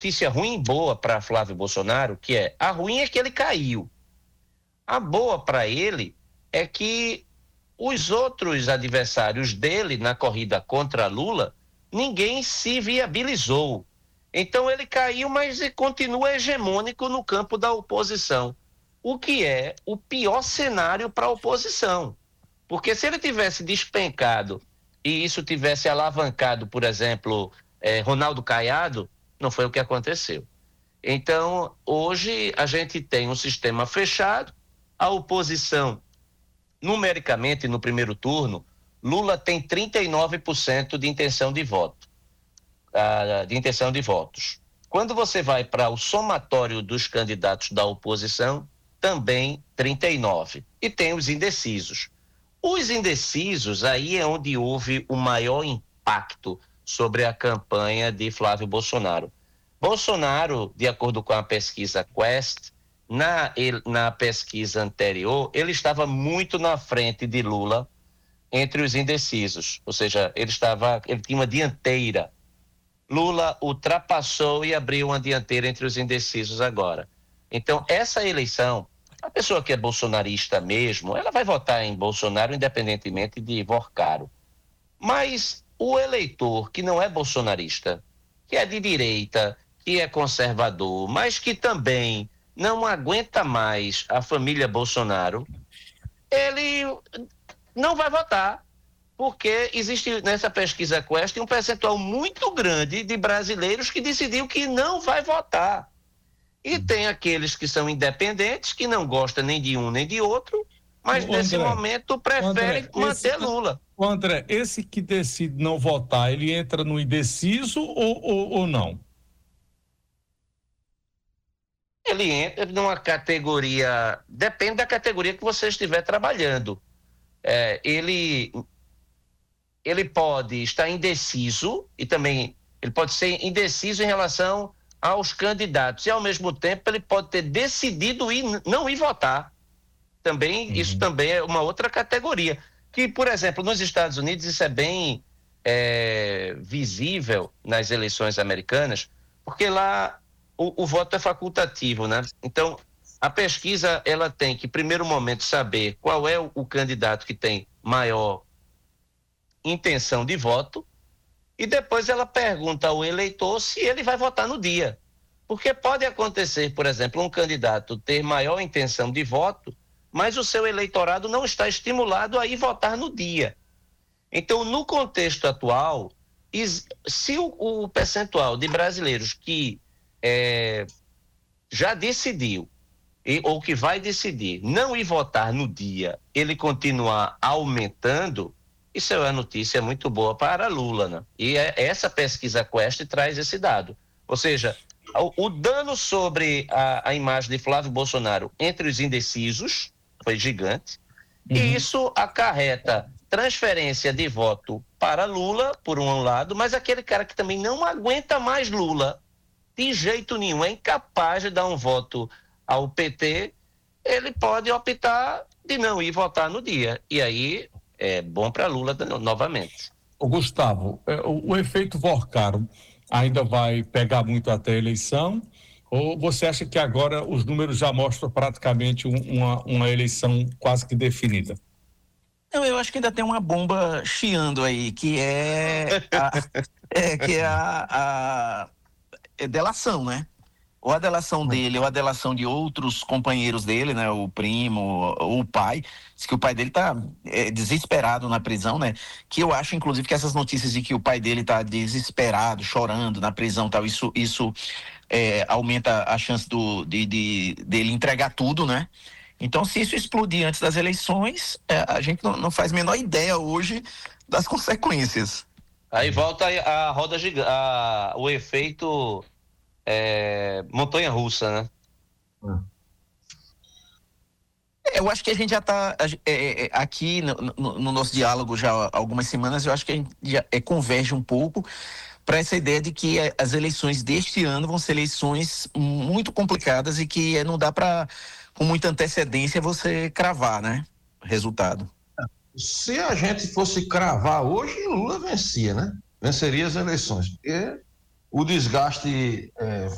notícia ruim e boa para Flávio Bolsonaro, que é, a ruim é que ele caiu. A boa para ele é que os outros adversários dele na corrida contra Lula, ninguém se viabilizou. Então ele caiu, mas continua hegemônico no campo da oposição, o que é o pior cenário para a oposição. Porque se ele tivesse despencado e isso tivesse alavancado, por exemplo, Ronaldo Caiado, não foi o que aconteceu. Então, hoje a gente tem um sistema fechado, a oposição, numericamente, no primeiro turno, Lula tem 39% de intenção de voto, de intenção de votos. Quando você vai para o somatório dos candidatos da oposição, também 39%. E tem os indecisos. Os indecisos, aí é onde houve o maior impacto sobre a campanha de Flávio Bolsonaro. Bolsonaro, de acordo com a pesquisa Quest, na pesquisa anterior, ele estava muito na frente de Lula entre os indecisos, ou seja, ele tinha uma dianteira. Lula ultrapassou e abriu uma dianteira entre os indecisos agora. Então, essa eleição, a pessoa que é bolsonarista mesmo, ela vai votar em Bolsonaro independentemente de votar caro. Mas o eleitor que não é bolsonarista, que é de direita, que é conservador, mas que também não aguenta mais a família Bolsonaro, ele não vai votar, porque existe nessa pesquisa Quest um percentual muito grande de brasileiros que decidiu que não vai votar. E tem aqueles que são independentes, que não gostam nem de um nem de outro, mas nesse momento preferem manter Lula. André, esse que decide não votar, ele entra no indeciso ou não? Ele entra numa categoria, depende da categoria que você estiver trabalhando. Ele pode estar indeciso e também ele pode ser indeciso em relação aos candidatos e ao mesmo tempo ele pode ter decidido não ir votar. Também, isso também é uma outra categoria. Que, por exemplo, nos Estados Unidos isso é bem visível nas eleições americanas, porque lá o voto é facultativo, né? Então, a pesquisa, ela tem que, em primeiro momento, saber qual é o candidato que tem maior intenção de voto e depois ela pergunta ao eleitor se ele vai votar no dia. Porque pode acontecer, por exemplo, um candidato ter maior intenção de voto, mas o seu eleitorado não está estimulado a ir votar no dia. Então, no contexto atual, se o percentual de brasileiros que já decidiu, ou que vai decidir não ir votar no dia, ele continuar aumentando, isso é uma notícia muito boa para Lula, né? E essa pesquisa Quest traz esse dado. Ou seja, o dano sobre a imagem de Flávio Bolsonaro entre os indecisos foi gigante, e isso acarreta transferência de voto para Lula, por um lado, mas aquele cara que também não aguenta mais Lula, de jeito nenhum, é incapaz de dar um voto ao PT, ele pode optar de não ir votar no dia. E aí é bom para Lula novamente. Gustavo, o efeito Vorcaro ainda vai pegar muito até a eleição? Ou você acha que agora os números já mostram praticamente uma eleição quase que definida? Não, eu acho que ainda tem uma bomba chiando aí, que é a delação, né? Ou a delação dele, ou a delação de outros companheiros dele, né? O primo, ou o pai. Diz que o pai dele tá desesperado na prisão, né? Que eu acho, inclusive, que essas notícias de que o pai dele tá desesperado, chorando na prisão e tal, isso aumenta a chance dele entregar tudo, né? Então, se isso explodir antes das eleições, a gente não faz a menor ideia hoje das consequências. Aí volta a roda gigante, o efeito montanha-russa, né? Eu acho que a gente já está aqui no nosso diálogo já há algumas semanas, eu acho que a gente já converge um pouco para essa ideia de que as eleições deste ano vão ser eleições muito complicadas e que não dá para, com muita antecedência, você cravar, né? Resultado. Se a gente fosse cravar hoje, Lula vencia, né? Venceria as eleições, porque o desgaste